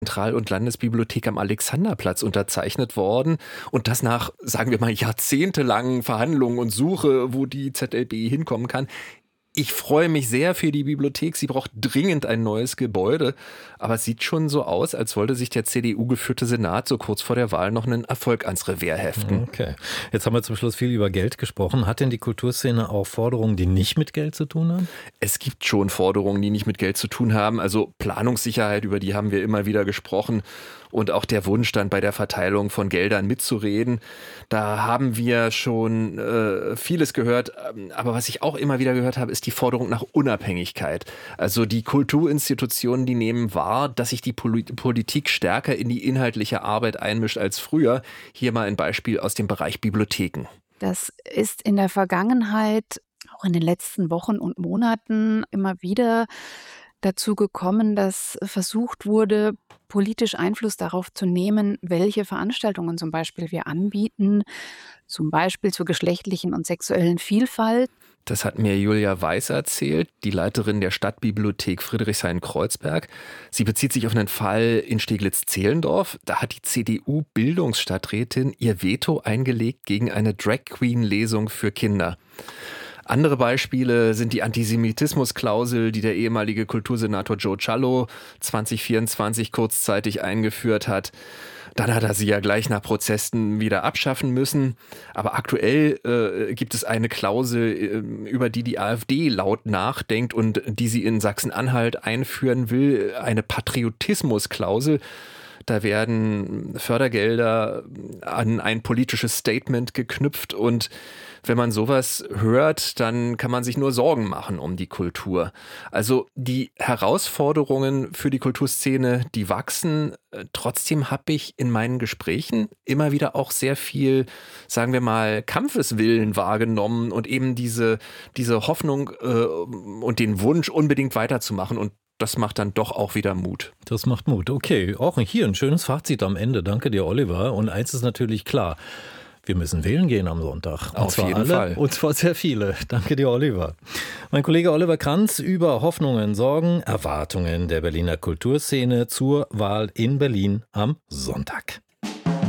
Zentral- und Landesbibliothek am Alexanderplatz unterzeichnet worden. Und das nach, sagen wir mal, jahrzehntelangen Verhandlungen und Suche, wo die ZLB hinkommen kann. Ich freue mich sehr für die Bibliothek. Sie braucht dringend ein neues Gebäude. Aber es sieht schon so aus, als wollte sich der CDU-geführte Senat so kurz vor der Wahl noch einen Erfolg ans Revers heften. Okay. Jetzt haben wir zum Schluss viel über Geld gesprochen. Hat denn die Kulturszene auch Forderungen, die nicht mit Geld zu tun haben? Es gibt schon Forderungen, die nicht mit Geld zu tun haben. Also Planungssicherheit, über die haben wir immer wieder gesprochen. Und auch der Wunsch, dann bei der Verteilung von Geldern mitzureden. Da haben wir schon vieles gehört. Aber was ich auch immer wieder gehört habe, ist die Forderung nach Unabhängigkeit. Also die Kulturinstitutionen, die nehmen wahr, dass sich die Politik stärker in die inhaltliche Arbeit einmischt als früher. Hier mal ein Beispiel aus dem Bereich Bibliotheken. Das ist in der Vergangenheit, auch in den letzten Wochen und Monaten, immer wieder dazu gekommen, dass versucht wurde, politisch Einfluss darauf zu nehmen, welche Veranstaltungen zum Beispiel wir anbieten, zum Beispiel zur geschlechtlichen und sexuellen Vielfalt. Das hat mir Julia Weiß erzählt, die Leiterin der Stadtbibliothek Friedrichshain-Kreuzberg. Sie bezieht sich auf einen Fall in Steglitz-Zehlendorf. Da hat die CDU-Bildungsstadträtin ihr Veto eingelegt gegen eine Drag-Queen-Lesung für Kinder. Andere Beispiele sind die Antisemitismusklausel, die der ehemalige Kultursenator Joe Ciallo 2024 kurzzeitig eingeführt hat. Dann hat er sie ja gleich nach Protesten wieder abschaffen müssen. Aber aktuell gibt es eine Klausel, über die die AfD laut nachdenkt und die sie in Sachsen-Anhalt einführen will, eine Patriotismusklausel. Da werden Fördergelder an ein politisches Statement geknüpft und wenn man sowas hört, dann kann man sich nur Sorgen machen um die Kultur. Also die Herausforderungen für die Kulturszene, die wachsen. Trotzdem habe ich in meinen Gesprächen immer wieder auch sehr viel, sagen wir mal, Kampfeswillen wahrgenommen und eben diese Hoffnung und den Wunsch, unbedingt weiterzumachen. Und das macht dann doch auch wieder Mut. Das macht Mut. Okay, auch hier ein schönes Fazit am Ende. Danke dir, Oliver. Und eins ist natürlich klar. Wir müssen wählen gehen am Sonntag. Auf jeden Fall. Und zwar sehr viele. Danke dir, Oliver. Mein Kollege Oliver Kranz über Hoffnungen, Sorgen, Erwartungen der Berliner Kulturszene zur Wahl in Berlin am Sonntag.